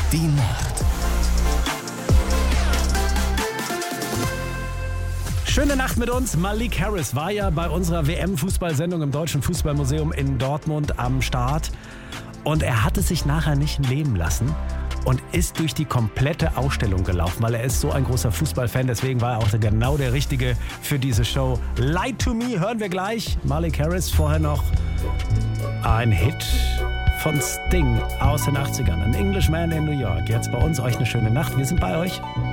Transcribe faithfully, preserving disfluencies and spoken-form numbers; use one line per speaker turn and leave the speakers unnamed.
Die Nacht.
Schöne Nacht mit uns. Malik Harris war ja bei unserer W M-Fußballsendung im Deutschen Fußballmuseum in Dortmund am Start. Und er hat es sich nachher nicht leben lassen und ist durch die komplette Ausstellung gelaufen, weil er ist so ein großer Fußballfan. Deswegen war er auch genau der Richtige für diese Show. Lie to Me hören wir gleich. Malik Harris, vorher noch ein Hit von Sting aus den achtzigern. An Englishman in New York. Jetzt bei uns euch eine schöne Nacht. Wir sind bei euch.